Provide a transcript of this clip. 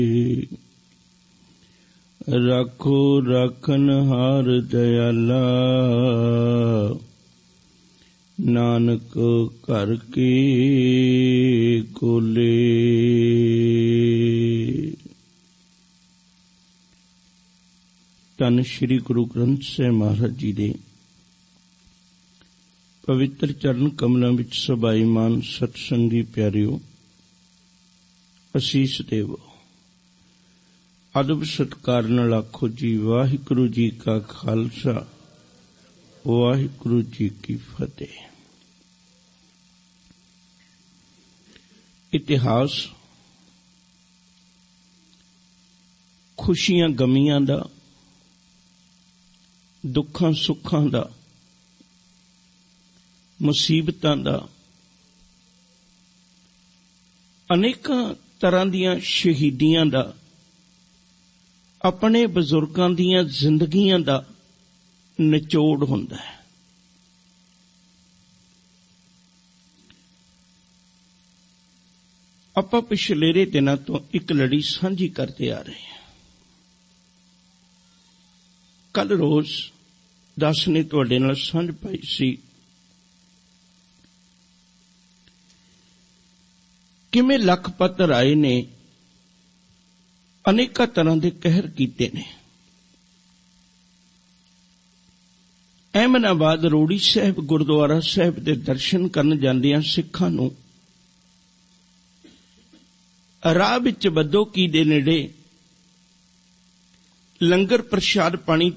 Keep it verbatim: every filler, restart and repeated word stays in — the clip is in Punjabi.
ਰਾਖੋ ਰਾਖਨ ਹਾਰ ਦਇਆਲਾ, ਨਾਨਕ ਘਰ ਕੀ ਕੋਲੇ। ਧੰਨ ਸ਼੍ਰੀ ਗੁਰੂ ਗ੍ਰੰਥ ਸਾਹਿਬ ਮਹਾਰਾਜ ਜੀ ਦੇ ਪਵਿੱਤਰ ਚਰਨ ਕਮਲਾਂ ਵਿੱਚ ਸਭਾਈਮਾਨ ਸਤਸੰਗੀ ਪਿਆਰਿਓ, ਅਸੀਸ ਦੇਵੋ। ਅਦਬ ਸਤਿਕਾਰ ਨਾਲ ਆਖੋ ਜੀ ਵਾਹਿਗੁਰੂ ਜੀ ਕਾ ਖਾਲਸਾ, ਵਾਹਿਗੁਰੂ ਜੀ ਕੀ ਫਤਿਹ। ਇਤਿਹਾਸ ਖੁਸ਼ੀਆਂ ਗਮੀਆਂ ਦਾ, ਦੁੱਖਾਂ ਸੁੱਖਾਂ ਦਾ, ਮੁਸੀਬਤਾਂ ਦਾ, ਅਨੇਕਾਂ ਤਰ੍ਹਾਂ ਦੀਆਂ ਸ਼ਹੀਦੀਆਂ ਦਾ, ਆਪਣੇ ਬਜ਼ੁਰਗਾਂ ਦੀਆਂ ਜ਼ਿੰਦਗੀਆਂ ਦਾ ਨਿਚੋੜ ਹੁੰਦਾ ਹੈ। ਆਪਾਂ ਪਿਛਲੇਰੇ ਦਿਨਾਂ ਤੋਂ ਇੱਕ ਲੜੀ ਸਾਂਝੀ ਕਰਦੇ ਆ ਰਹੇ ਹਾਂ। ਕੱਲ ਰੋਜ਼ ਦਸ ਨੇ ਤੁਹਾਡੇ ਨਾਲ ਸਾਂਝ ਪਾਈ ਸੀ ਕਿਵੇਂ ਲਖਪਤ ਰਾਏ ਨੇ ਅਨੇਕਾਂ ਤਰ੍ਹਾਂ ਦੇ ਕਹਿਰ ਕੀਤੇ ਨੇ। ਅਹਿਮਦਾਬਾਦ ਰੋੜੀ ਸਾਹਿਬ ਗੁਰਦੁਆਰਾ ਸਾਹਿਬ ਦੇ ਦਰਸ਼ਨ ਕਰਨ ਜਾਂਦਿਆਂ ਸਿੱਖਾਂ ਨੂੰ ਰਾਹ ਵਿੱਚ ਬੱਦੋਕੀ ਦੇ ਨੇੜੇ ਲੰਗਰ ਪ੍ਰਸ਼ਾਦ ਪਾਣੀ